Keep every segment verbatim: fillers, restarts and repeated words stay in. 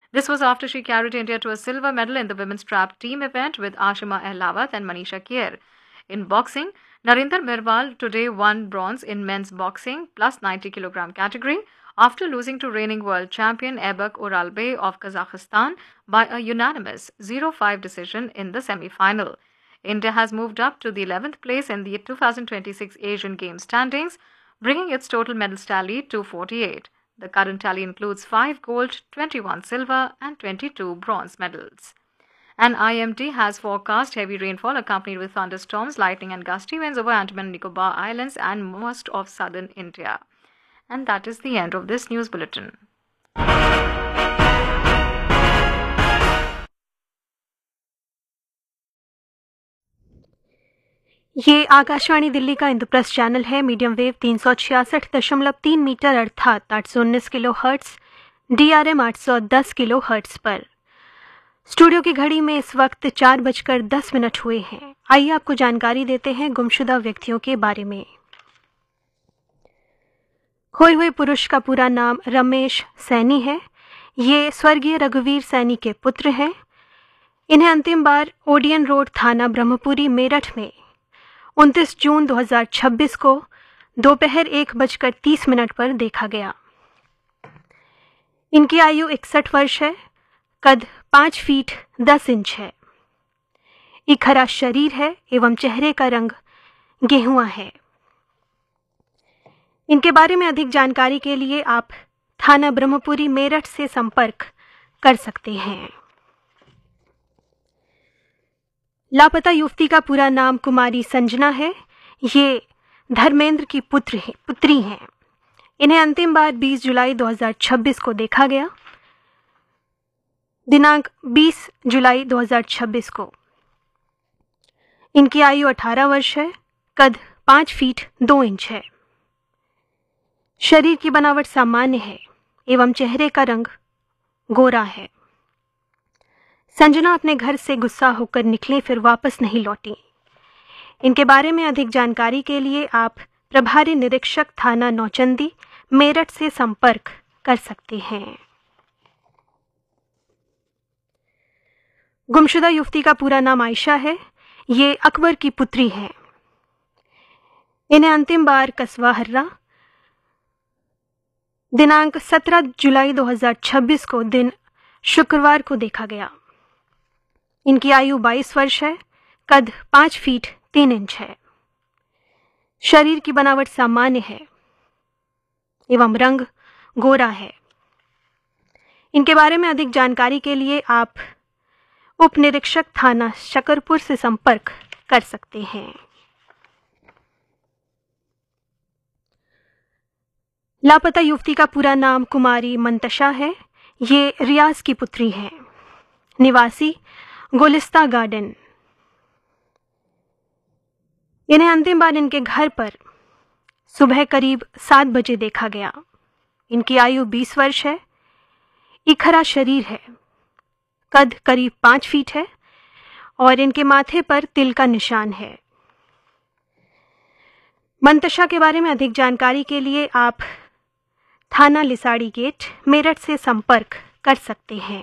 This was after she carried India to a silver medal in the women's trap team event with Ashima Ehlawat and Manisha Kier. In boxing, Narinder Mirwal today won bronze in men's boxing plus ninety kilogram category after losing to reigning world champion Ebek Uralbey of Kazakhstan by a unanimous zero five decision in the semi-final. India has moved up to the eleventh place in the two thousand twenty-six Asian Games standings, bringing its total medals tally to forty-eight. The current tally includes five gold, twenty-one silver and twenty-two bronze medals. An I M D has forecast heavy rainfall accompanied with thunderstorms, lightning and gusty winds over Andaman and Nicobar Islands and most of southern India. And that is the end of this news bulletin. ये आकाशवाणी दिल्ली का Indraprastha channel है। Medium wave तीन सौ छियासठ दशमलव तीन metre अर्थात आठ सौ उन्नीस kilo hertz, D R M आठ सौ दस किलो हर्ट्स पर। स्टूडियो की घड़ी में इस वक्त चार बजकर दस मिनट हुए हैं। आइए आपको जानकारी देते हैं गुमशुदा व्यक्तियों के बारे में। खोए हुए पुरुष का पूरा नाम रमेश सैनी है। ये स्वर्गीय रघुवीर सैनी के पुत्र हैं। इन्हें अंतिम बार ओडियन रोड थाना ब्रह्मपुरी मेरठ में उनतीस जून दो हज़ार छब्बीस को दोपहर एक बजकर तीस मिनट पर देखा गया। इनकी आयु इकसठ वर्ष है। कद पाँच फीट दस इंच है। एक हरा शरीर है एवं चेहरे का रंग गेहुआ है। इनके बारे में अधिक जानकारी के लिए आप थाना ब्रह्मपुरी मेरठ से संपर्क कर सकते हैं। लापता युवती का पूरा नाम कुमारी संजना है। ये धर्मेंद्र की पुत्र है, पुत्री हैं। इन्हें अंतिम बार बीस जुलाई दो हज़ार छब्बीस को देखा गया। दिनांक बीस जुलाई दो हज़ार छब्बीस को। इनकी आयु अठारह वर्ष है। कद पाँच फीट दो इंच है। शरीर की बनावट सामान्य है एवं चेहरे का रंग गोरा है। संजना अपने घर से गुस्सा होकर निकली, फिर वापस नहीं लौटी। इनके बारे में अधिक जानकारी के लिए आप प्रभारी निरीक्षक थाना नौचंदी मेरठ से संपर्क कर सकते हैं। गुमशुदा युवती का पूरा नाम आयशा है। ये अकबर की पुत्री है। इन्हें अंतिम बार कस्बा हर्रा दिनांक सत्रह जुलाई दो हज़ार छब्बीस को दिन शुक्रवार को देखा गया। इनकी आयु बाईस वर्ष है। कद पाँच फीट तीन इंच है। शरीर की बनावट सामान्य है एवं रंग गोरा है। इनके बारे में अधिक जानकारी के लिए आप उप निरीक्षक थाना शकरपुर से संपर्क कर सकते हैं। लापता युवती का पूरा नाम कुमारी मंतशा है। ये रियाज की पुत्री है। निवासी गुलिस्ता गार्डन। इन्हें अंतिम बार इनके घर पर सुबह करीब सात बजे देखा गया। इनकी आयु बीस वर्ष है। इखरा शरीर है। कद करीब पाँच फीट है और इनके माथे पर तिल का निशान है। मंतशा के बारे में अधिक जानकारी के लिए आप थाना लिसाड़ी गेट मेरठ से संपर्क कर सकते हैं।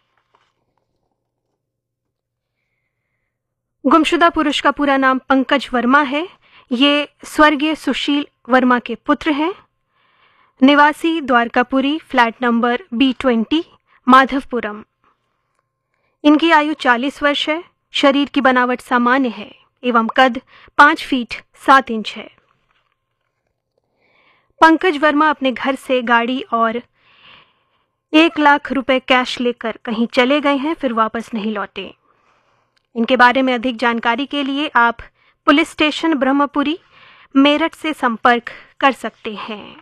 गुमशुदा पुरुष का पूरा नाम पंकज वर्मा है। ये स्वर्गीय सुशील वर्मा के पुत्र हैं। निवासी Dwarkapuri, flat number B twenty, Madhavpuram. इनकी आयु चालीस वर्ष है। शरीर की बनावट सामान्य है एवं कद पाँच फीट सात इंच है। पंकज वर्मा अपने घर से गाड़ी और एक लाख रुपए कैश लेकर कहीं चले गए हैं, फिर वापस नहीं लौटे। इनके बारे में अधिक जानकारी के लिए आप पुलिस स्टेशन ब्रह्मपुरी मेरठ से संपर्क कर सकते हैं।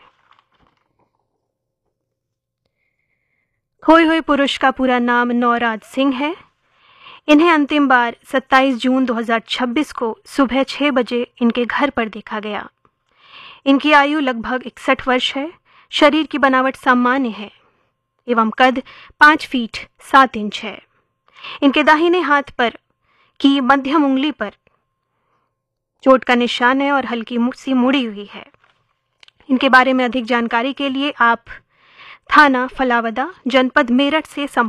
खोए हुए पुरुष का पूरा नाम नौराज सिंह है। इन्हें अंतिम बार सत्ताईस जून दो हज़ार छब्बीस को सुबह छह बजे इनके घर पर देखा गया। इनकी आयु लगभग इकसठ वर्ष है। शरीर की बनावट सामान्य है एवं कद पाँच फीट सात इंच है। इनके दाहिने हाथ पर की मध्यम उंगली पर चोट का निशान है और हल्की सी मुड़ी हुई है। इनके बारे में अधिक जानकारी के लिए आप थाना फलावदा, जनपद मेरठ से संपर्क